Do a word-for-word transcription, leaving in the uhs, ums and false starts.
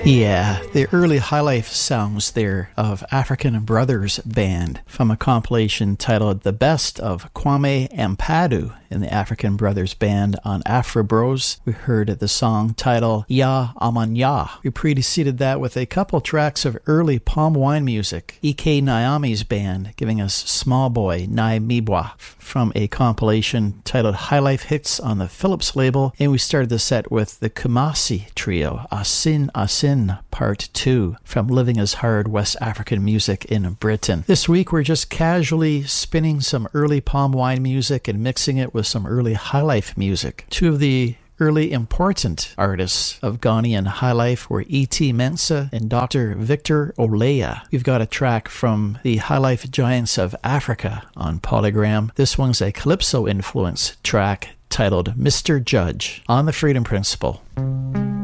Yeah, the early highlife sounds there of African Brothers Band from a compilation titled The Best of Kwame Ampadu in the African Brothers Band on Afro Bros. We heard the song titled Ya Amanya. We preceded that with a couple tracks of early palm wine music. E K Nyami's band giving us Small Boy Nai Mibwa from a compilation titled High Life Hits on the Philips label. And we started the set with the Kumasi Trio, Asin Asin Part two from Living is Hard West African Music in Britain. This week we're just casually spinning some early palm wine music and mixing it with some early highlife music. Two of the early important artists of Ghanaian highlife were E T Mensah and Doctor Victor Olaya. We've got a track from the highlife giants of Africa on Polygram. This one's a calypso influence track titled Mister Judge on the Freedom Principle.